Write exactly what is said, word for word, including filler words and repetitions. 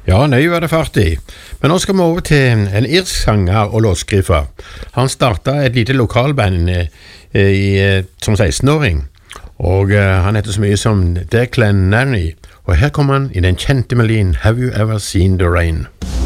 Ja, nøy var det fart i. Men nå skal vi over til en irsk sanger og låtskriver. Han startet et lite lokalband eh, i, eh, som seksten-åring, og eh, han heter så mye som Declan Nanny. Og her kommer han i den kjente melodien Have You Ever Seen the Rain?